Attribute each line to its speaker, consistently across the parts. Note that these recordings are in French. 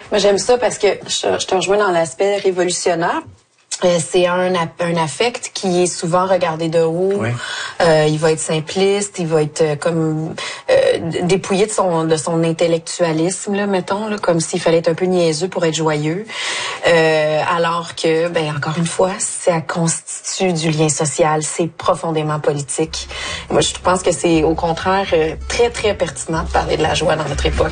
Speaker 1: Moi, j'aime ça parce que je te rejoins dans l'aspect révolutionnaire. C'est un affect qui est souvent regardé de haut. Oui. Il va être simpliste, il va être comme dépouillé de son intellectualisme, là, mettons, là, comme s'il fallait être un peu niaiseux pour être joyeux. Alors que, encore une fois, ça constitue du lien social, c'est profondément politique. Moi, je pense que c'est au contraire très, très pertinent de parler de la joie dans notre époque.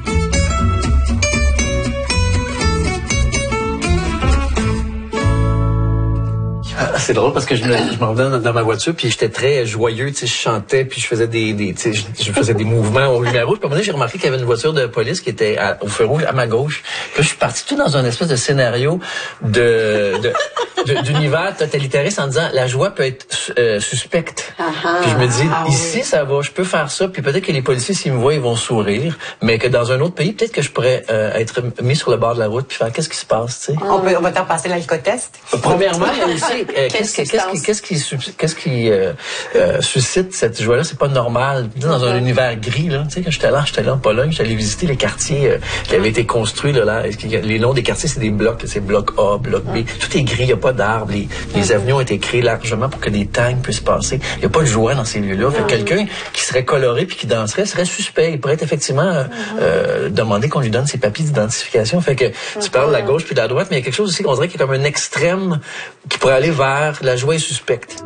Speaker 2: C'est drôle parce que je m'en venais dans ma voiture puis j'étais très joyeux, tu sais, je chantais puis je faisais je faisais des mouvements au lumière rouge. Puis à un moment donné, j'ai remarqué qu'il y avait une voiture de police qui était au feu rouge à ma gauche. Puis là, je suis parti tout dans un espèce de scénario d'univers totalitariste en disant la joie peut être suspecte. Puis je me dis ici ça va, je peux faire ça puis peut-être que les policiers s'ils me voient ils vont sourire, mais que dans un autre pays peut-être que je pourrais être mis sur le bord de la route puis faire qu'est-ce qui se passe, tu sais.
Speaker 3: On va t'en passer l'alcotest.
Speaker 2: Premièrement, aussi, qu'est-ce qui suscite cette joie-là? C'est pas normal. Dans un univers gris, là, tu sais, quand j'étais allé en Pologne, j'étais allé visiter les quartiers qui avaient été construits, là. Les noms des quartiers, c'est des blocs, c'est bloc A, bloc B. Tout est gris, il n'y a pas d'arbres. Les avenues ont été créées largement pour que des tanks puissent passer. Il n'y a pas de joie dans ces lieux-là. Fait que quelqu'un qui serait coloré puis qui danserait serait suspect. Il pourrait être effectivement demander qu'on lui donne ses papiers d'identification. Fait que tu parles de la gauche puis de la droite, mais il y a quelque chose aussi qu'on dirait qui est comme un extrême qui pourrait aller vers la joie est suspecte.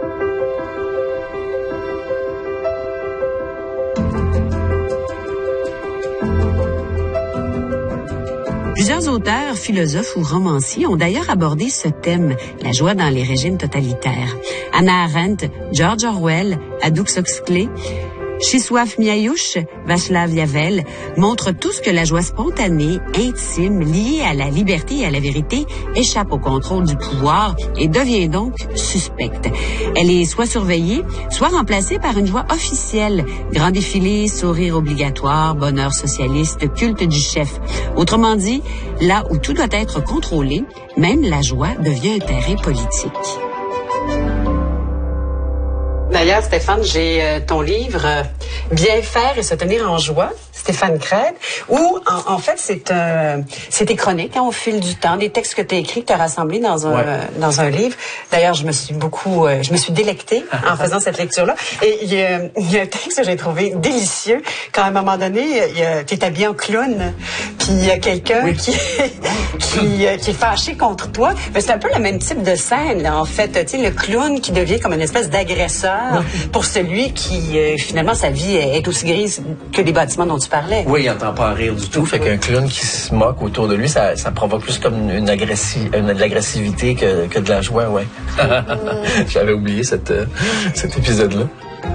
Speaker 4: Plusieurs auteurs, philosophes ou romanciers ont d'ailleurs abordé ce thème, la joie dans les régimes totalitaires. Hannah Arendt, George Orwell, Aldous Huxley, Czesław Miłosz, Václav Havel montrent tous que la joie spontanée, intime, liée à la liberté et à la vérité, échappe au contrôle du pouvoir et devient donc suspecte. Elle est soit surveillée, soit remplacée par une joie officielle. Grand défilé, sourire obligatoire, bonheur socialiste, culte du chef. Autrement dit, là où tout doit être contrôlé, même la joie devient un terrain politique.
Speaker 3: D'ailleurs, Stéphane, j'ai ton livre « Bien faire et se tenir en joie », Stéphane Craig, où, en fait, c'est tes chroniques au fil du temps, des textes que tu as écrits, que tu as rassemblés dans un livre. D'ailleurs, je me suis délectée en faisant cette lecture-là. Et il y a un texte que j'ai trouvé délicieux, quand à un moment donné, tu es habillé en clown, puis il y a quelqu'un qui est fâché contre toi. Mais c'est un peu le même type de scène, là, en fait. Tu sais, le clown qui devient comme une espèce d'agresseur pour celui qui, finalement, sa vie est aussi grise que les bâtiments dont tu parlais.
Speaker 2: Oui, il n'entend pas rire du tout. Fait qu'un clown qui se moque autour de lui, ça provoque plus comme de l'agressivité que de la joie, ouais. J'avais oublié cet épisode-là.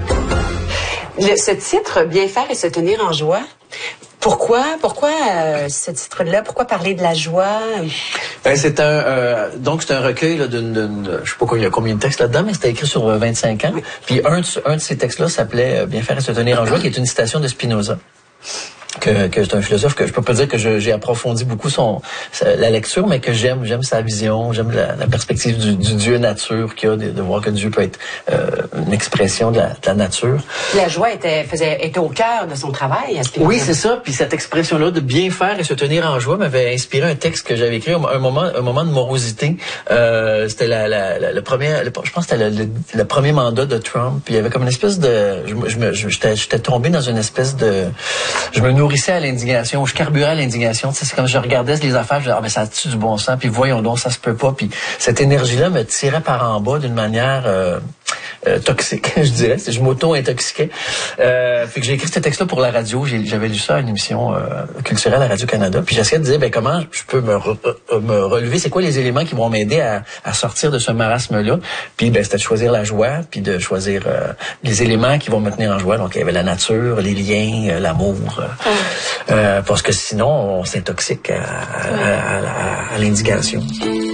Speaker 3: Ce titre, « Bien faire et se tenir en joie », pourquoi ce titre-là? Pourquoi parler de la joie?
Speaker 2: C'est un recueil là, je sais pas combien de textes là-dedans, mais c'était écrit sur 25 ans. Oui. Puis un de ces textes-là s'appelait Bien faire et se tenir en joie, qui est une citation de Spinoza. Que c'est un philosophe que je peux pas dire que j'ai approfondi beaucoup la lecture, mais que j'aime sa vision, j'aime la perspective du Dieu nature qu'il y a, de voir que Dieu peut être une expression de la nature.
Speaker 3: La joie était au cœur de son travail à Spinoza.
Speaker 2: Oui, c'est ça. Puis cette expression-là de bien faire et se tenir en joie m'avait inspiré un texte que j'avais écrit un moment de morosité. C'était le premier, je pense que c'était le premier mandat de Trump. Puis il y avait comme une espèce de, j'étais tombé dans une espèce de, je me nourrissais à l'indignation, je carburais à l'indignation. C'est comme je regardais les affaires, je disais, mais ça a-tu du bon sens? Puis voyons donc, ça se peut pas. Puis cette énergie-là me tirait par en bas d'une manière toxique, je dirais. Je m'auto-intoxiquais. Fait que j'ai écrit ce texte-là pour la radio. J'avais lu ça à une émission culturelle à Radio-Canada. Puis j'essayais de dire, comment je peux me relever? C'est quoi les éléments qui vont m'aider à sortir de ce marasme-là? Puis c'était de choisir la joie, puis de choisir les éléments qui vont me tenir en joie. Donc il y avait la nature, les liens, l'amour. Parce que sinon, on s'intoxique à l'indignation.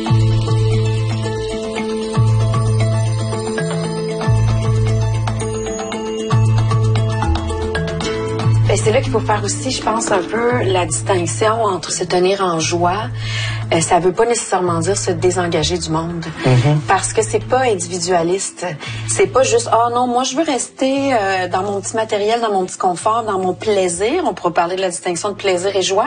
Speaker 1: C'est là qu'il faut faire aussi, je pense, un peu la distinction entre se tenir en joie. Ça veut pas nécessairement dire se désengager du monde. Parce que c'est pas individualiste. C'est pas juste, non, moi je veux rester dans mon petit matériel, dans mon petit confort, dans mon plaisir. On pourrait parler de la distinction de plaisir et joie.